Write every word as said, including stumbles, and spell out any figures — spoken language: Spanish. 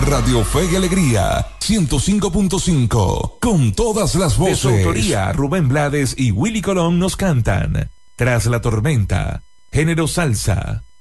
Radio Fe y Alegría, ciento cinco punto cinco, con todas las voces. De su autoría, Rubén Blades y Willy Colón nos cantan Tras la tormenta, género salsa.